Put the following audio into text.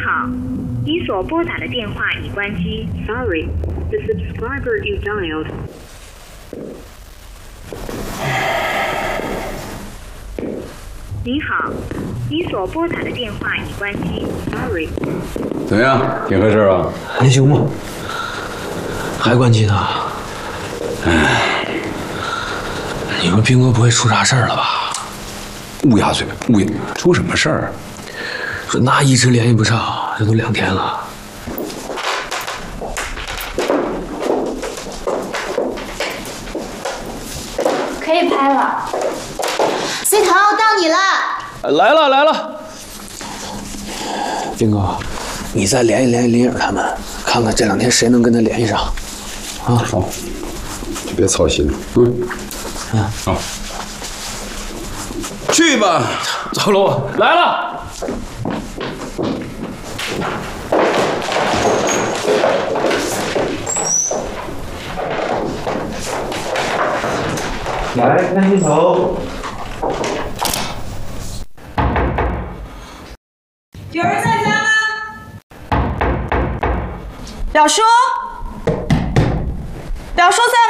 好，你所拨打的电话已关机。Sorry, the subscriber you dialed. 你好，你所拨打的电话已关机。Sorry。 怎么样，挺合适吧？ 还行吧，还关机呢。 哎， 你说兵哥不会出啥事儿了吧？ 乌鸦嘴，出什么事儿？ 说那一直联系不上，这都2天了。 可以拍了。C 腾，到你了。 来了。兵哥，你再联系联系林颖他们，看看这2天谁能跟他联系上。啊， 好，就别操心了。好，去吧。 走喽，来了。 来，看镜头。 有人在家吗？表叔，表叔在